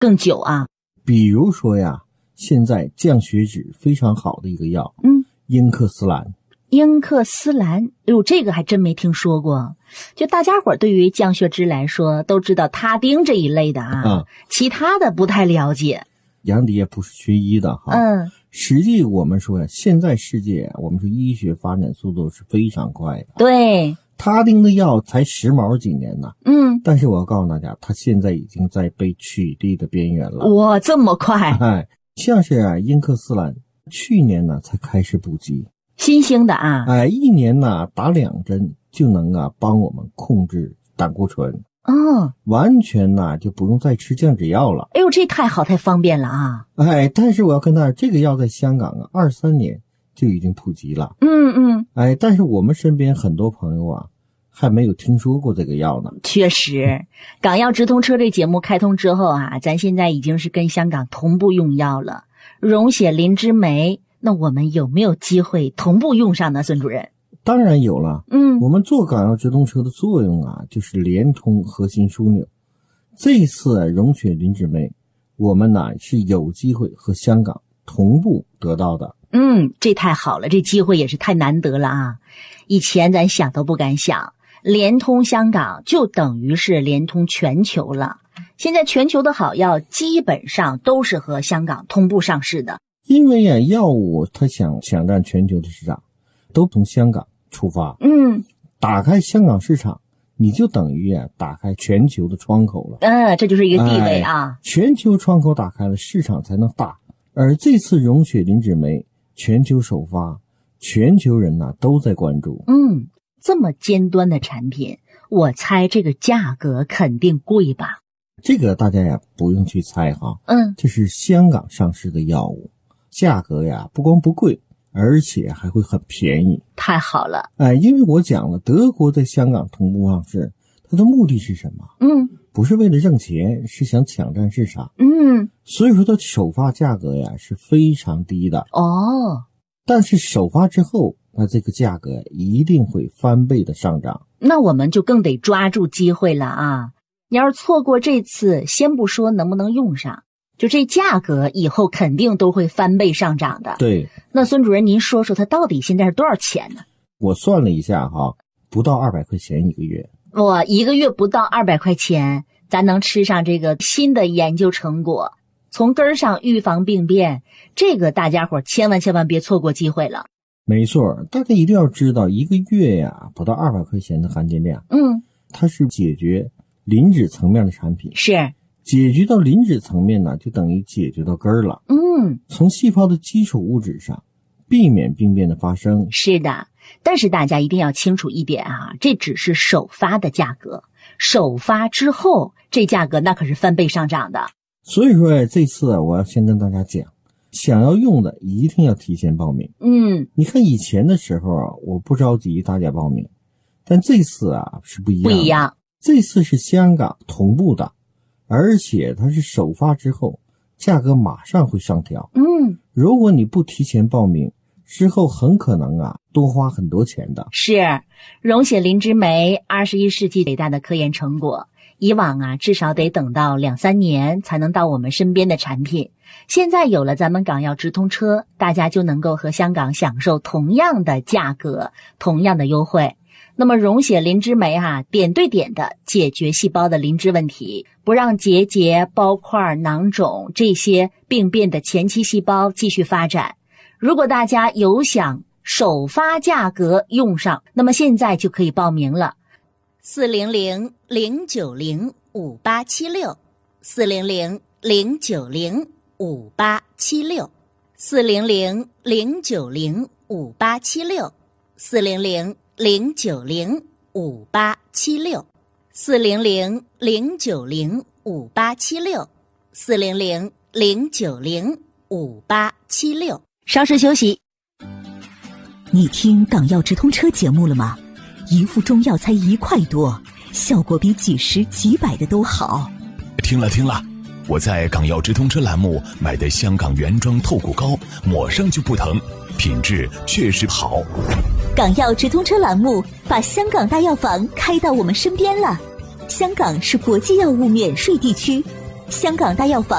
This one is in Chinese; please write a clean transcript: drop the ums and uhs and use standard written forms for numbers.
更久啊。 比如说呀，现在降血脂非常好的一个药，英克斯兰。 英克斯兰，哎呦，这个还真没听说过。就大家伙对于降血脂来说，都知道他汀这一类的啊，其他的不太了解。 杨迪也不是学医的哈，实际我们说呀，现在世界我们说医学发展速度是非常快的。 对， 他汀的药才时髦几年呢，但是我要告诉大家，它现在已经在被取缔的边缘了。 哇，这么快！ 像是英克斯兰，去年呢才开始普及， 新兴的啊， 一年呢打2针就能帮我们控制胆固醇。完全呢就不用再吃降脂药了。 哎呦，这太好太方便了啊！ 但是我要跟大家，这个药在香港23年就已经普及了。但是我们身边很多朋友还没有听说过这个药呢。 确实，港药直通车这节目开通之后咱现在已经是跟香港同步用药了。溶血磷脂酶，那我们有没有机会同步用上呢，孙主任？ 当然有了。我们做港药直通车的作用就是连通核心枢纽。这次溶血磷脂酶，我们是有机会和香港同步得到的。 这太好了，这机会也是太难得了啊！以前咱想都不敢想，连通香港就等于是连通全球了。现在全球的好药基本上都是和香港同步上市的。 因为药物它想抢占全球的市场，都从香港出发。打开香港市场，你就等于打开全球的窗口了。 这就是一个地位啊。 全球窗口打开了，市场才能大。而这次溶血磷脂酶全球首发，全球人都在关注。 这么尖端的产品，我猜这个价格肯定贵吧？ 这个大家不用去猜哈。这是香港上市的药物，价格不光不贵，而且还会很便宜。 太好了。 因为我讲了，德国在香港同步上市，它的目的是什么？不是为了挣钱，是想抢占市场。所以说它首发价格是非常低的。但是首发之后，那这个价格一定会翻倍的上涨。 那我们就更得抓住机会了啊！你要是错过这次，先不说能不能用上，就这价格以后肯定都会翻倍上涨的。 对。 那孙主任您说说它到底现在是多少钱呢？ 我算了一下不到200块钱一个月。 哇，1个月不到200块钱，咱能吃上这个新的研究成果，从根儿上预防病变，这个大家伙千万别错过机会了。 没错，大家一定要知道1个月不到200块钱的含金量。它是解决磷脂层面的产品。 是。 解决到磷脂层面就等于解决到根儿了。从细胞的基础物质上避免病变的发生。 是的，但是大家一定要清楚一点这只是首发的价格，首发之后这价格那可是翻倍上涨的。 所以说这次我要先跟大家讲，想要用的一定要提前报名。你看以前的时候我不着急大家报名，但这次是不一样的。 不一样， 这次是香港同步的，而且它是首发之后价格马上会上调。如果你不提前报名，之后很可能多花很多钱的。 是，溶血磷脂酶21世纪伟大的科研成果，以往至少得等到2-3年才能到我们身边的产品。现在有了咱们港药直通车，大家就能够和香港享受同样的价格，同样的优惠。那么溶血磷脂酶点对点的解决细胞的磷脂问题，不让结节、包块、囊肿这些病变的前期细胞继续发展。如果大家有想首发价格用上，那么现在就可以报名了。400-090-5876 400-090-5876 400-090-5876 400-090-5876 400-090-5876 400-090-5876。稍事休息。 你听港药直通车节目了吗？一副中药才1块多，效果比几十几百的都好。 听了，我在港药直通车栏目买的香港原装透骨膏，抹上就不疼，品质确实好。 港药直通车栏目把香港大药房开到我们身边了。香港是国际药物免税地区， 香港大药房。